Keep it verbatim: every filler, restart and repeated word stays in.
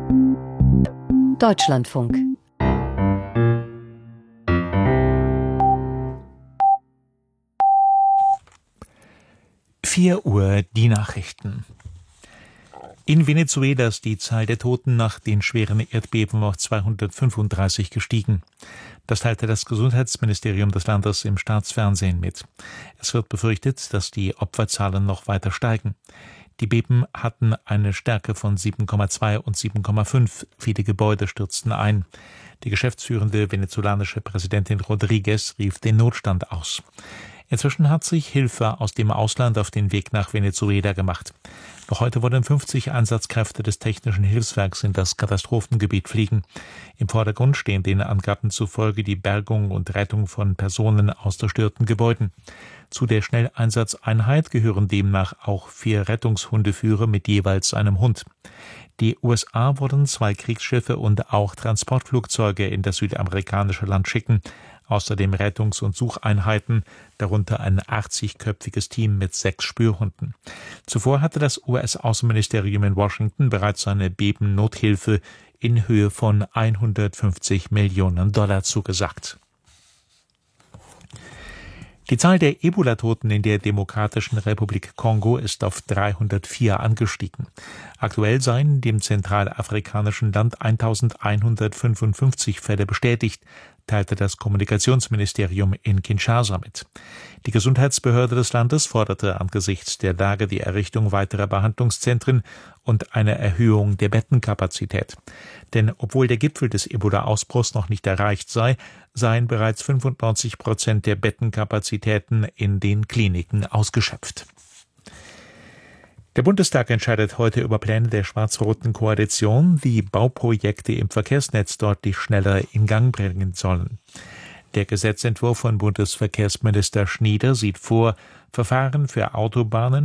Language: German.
Deutschlandfunk. vier Uhr die Nachrichten. In Venezuela ist die Zahl der Toten nach den schweren Erdbeben auf zweihundertfünfunddreißig gestiegen. Das teilte das Gesundheitsministerium des Landes im Staatsfernsehen mit. Es wird befürchtet, dass die Opferzahlen noch weiter steigen. Die Beben hatten eine Stärke von sieben Komma zwei und sieben Komma fünf. Viele Gebäude stürzten ein. Die geschäftsführende venezolanische Präsidentin Rodriguez rief den Notstand aus. Inzwischen hat sich Hilfe aus dem Ausland auf den Weg nach Venezuela gemacht. Noch heute wollen fünfzig Einsatzkräfte des Technischen Hilfswerks in das Katastrophengebiet fliegen. Im Vordergrund stehen den Angaben zufolge die Bergung und Rettung von Personen aus zerstörten Gebäuden. Zu der Schnelleinsatzeinheit gehören demnach auch vier Rettungshundeführer mit jeweils einem Hund. Die U S A wollen zwei Kriegsschiffe und auch Transportflugzeuge in das südamerikanische Land schicken. Außerdem Rettungs- und Sucheinheiten, darunter ein achtzigköpfiges Team mit sechs Spürhunden. Zuvor hatte das U S-Außenministerium in Washington bereits eine Beben-Nothilfe in Höhe von hundertfünfzig Millionen Dollar zugesagt. Die Zahl der Ebola-Toten in der Demokratischen Republik Kongo ist auf dreihundertvier angestiegen. Aktuell seien in dem zentralafrikanischen Land eintausendeinhundertfünfundfünfzig Fälle bestätigt, teilte das Kommunikationsministerium in Kinshasa mit. Die Gesundheitsbehörde des Landes forderte angesichts der Lage die Errichtung weiterer Behandlungszentren und eine Erhöhung der Bettenkapazität. Denn obwohl der Gipfel des Ebola-Ausbruchs noch nicht erreicht sei, seien bereits fünfundneunzig Prozent der Bettenkapazitäten in den Kliniken ausgeschöpft. Der Bundestag entscheidet heute über Pläne der schwarz-roten Koalition, die Bauprojekte im Verkehrsnetz deutlich schneller in Gang bringen sollen. Der Gesetzentwurf von Bundesverkehrsminister Schnieder sieht vor, Verfahren für Autobahnen